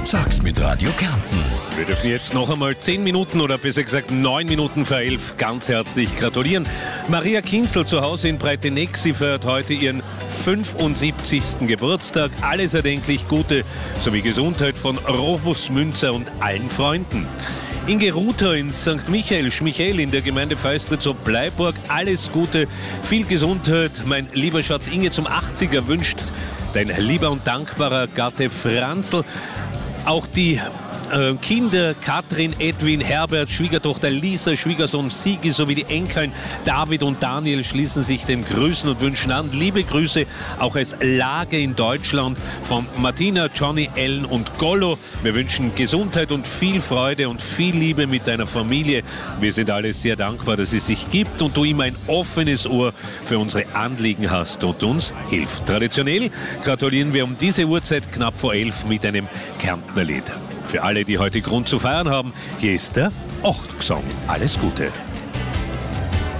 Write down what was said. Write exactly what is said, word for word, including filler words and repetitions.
Sag's mit Radio Kärnten. Wir dürfen jetzt noch einmal zehn Minuten oder besser gesagt neun Minuten vor elf ganz herzlich gratulieren. Maria Kinzel zu Hause in Breiteneck, sie feiert heute ihren fünfundsiebzigsten Geburtstag. Alles erdenklich Gute sowie Gesundheit von Robus Münzer und allen Freunden. Inge Ruther in Sankt Michael, Schmichael in der Gemeinde Feistritz-ob-Bleiburg. Alles Gute, viel Gesundheit. Mein lieber Schatz Inge zum achtziger wünscht dein lieber und dankbarer Gatte Franzl. Auch die äh, Kinder Katrin, Edwin, Herbert, Schwiegertochter Lisa, Schwiegersohn Sigi sowie die Enkeln David und Daniel schließen sich den Grüßen und wünschen an. Liebe Grüße auch als Lage in Deutschland von Martina, Johnny, Ellen und Gollo. Wir wünschen Gesundheit und viel Freude und viel Liebe mit deiner Familie. Wir sind alle sehr dankbar, dass es sich gibt und du immer ein offenes Ohr für unsere Anliegen hast und uns hilft. Traditionell gratulieren wir um diese Uhrzeit knapp vor elf mit einem Kärntner Lied. Für alle, die heute Grund zu feiern haben, hier ist der Achtgesang. Alles Gute.